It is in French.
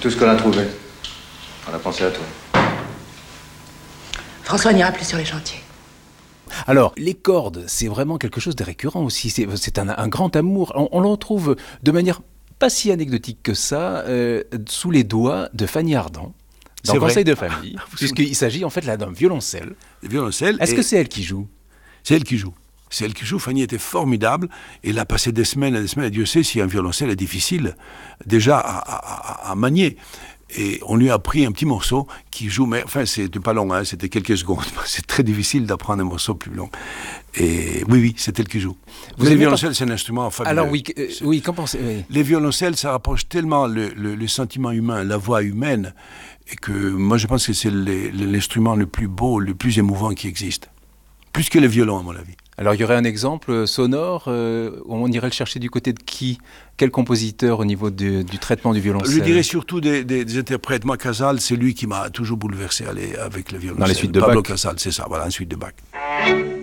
tout ce qu'on a trouvé. On a pensé à toi. François n'ira plus sur les chantiers. Alors, les cordes, c'est vraiment quelque chose de récurrent aussi. C'est un grand amour. On le retrouve de manière pas si anecdotique que ça, sous les doigts de Fanny Ardant, dans le conseil de famille, puisqu'il s'agit en fait là d'un violoncelle. Est-ce que c'est elle qui joue ? C'est elle qui joue. C'est elle qui joue. Fanny était formidable. Elle a passé des semaines et des semaines. Et Dieu sait si un violoncelle est difficile déjà à manier. Et on lui a appris un petit morceau qui joue, mais enfin, c'était pas long, hein, c'était quelques secondes. C'est très difficile d'apprendre un morceau plus long. Et oui, c'est elle qui joue. Le violoncelle, c'est un instrument fabuleux. Alors oui, qu'en pensez vous ? Les violoncelles, ça rapproche tellement le sentiment humain, la voix humaine, et que moi, je pense que c'est l'instrument le plus beau, le plus émouvant qui existe. Plus que le violon, à mon avis. Alors, il y aurait un exemple sonore, on irait le chercher du côté de qui ? Quel compositeur au niveau du traitement du violoncelle ? Je dirais surtout des interprètes. Moi, Casals, c'est lui qui m'a toujours bouleversé avec le violoncelle. Dans les suites de Pablo Bach. Casals, c'est ça, voilà, une suite de Bach.